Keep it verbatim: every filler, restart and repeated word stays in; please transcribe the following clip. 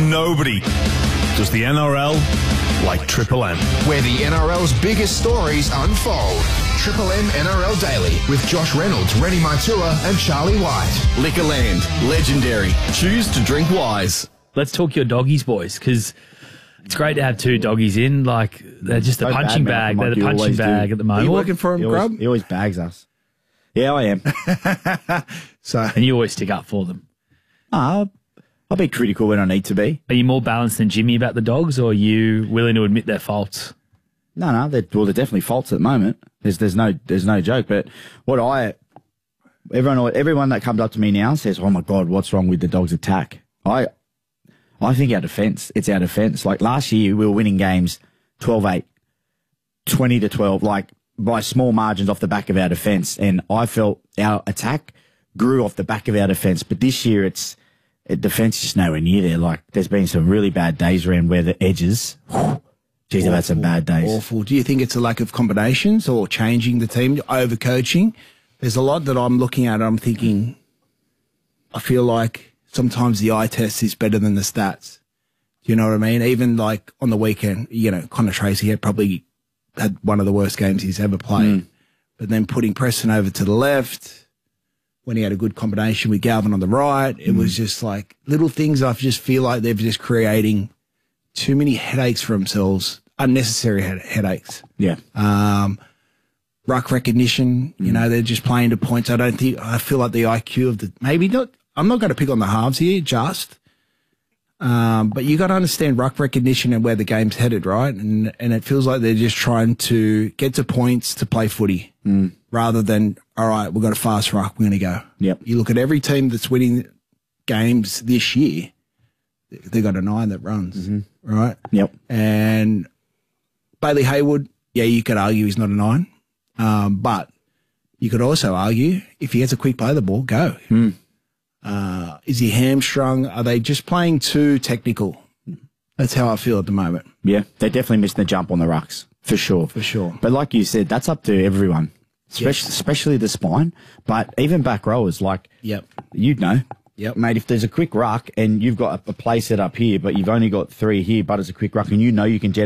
nobody does the N R L like Triple M. Where the N R L's biggest stories unfold. Triple M N R L Daily with Josh Reynolds, Rennie Maitua and Charlie White. Liquorland, legendary. Choose to drink wise. Let's talk your doggies, boys, because it's great to have two doggies in. Like, they're just a So punching bad, bag. Malcolm, They're like the you punching always do. bag at the Are moment. you working for him, He always, Grub? he always bags us. Yeah, I am. So And you always stick up for them. Ah, I'll be critical when I need to be. Are you more balanced than Jimmy about the dogs, or are you willing to admit their faults? No, no, they're, well, they're definitely faults at the moment. There's, there's no, there's no joke. But what I, everyone, everyone that comes up to me now says, "Oh my God, what's wrong with the dogs' attack?" I, I think our defence. It's our defence. Like last year, we were winning games twelve eight, twenty to twelve, like by small margins off the back of our defence. And I felt our attack grew off the back of our defence. But this year, it's it, defence is just nowhere near there. Like there's been some really bad days around where the edges. Whew, geez, I've had some bad days. awful. Do you think it's a lack of combinations or changing the team, overcoaching? There's a lot that I'm looking at. I'm thinking, I feel like sometimes the eye test is better than the stats. Do you know what I mean? Even like on the weekend, you know, Connor Tracy had probably had one of the worst games he's ever played. Mm. But then putting Preston over to the left, when he had a good combination with Galvin on the right, it Mm. was just like little things I just feel like they're just creating too many headaches for themselves, unnecessary head- headaches. Yeah. Um, ruck recognition, you know, they're just playing to points. I don't think, I feel like the I Q of the, maybe not, I'm not going to pick on the halves here, just, um, but you got to understand ruck recognition and where the game's headed, right? And, and it feels like they're just trying to get to points to play footy Mm. rather than, all right, we've got a fast ruck, we're going to go. Yep. You look at every team that's winning games this year, they got a nine that runs, right? Yep. And Bailey Hayward, yeah, you could argue he's not a nine. Um, but you could also argue if he gets a quick play of the ball, go. Mm. Uh, is he hamstrung? Are they just playing too technical? That's how I feel at the moment. Yeah, they definitely missed the jump on the rucks, for sure. For sure. But like you said, that's up to everyone, especially, Yes. especially the spine, but even back rowers, like, Yep. you'd know. Yep. Mate, if there's a quick ruck and you've got a, a play set up here, but you've only got three here, but it's a quick ruck and you know you can jet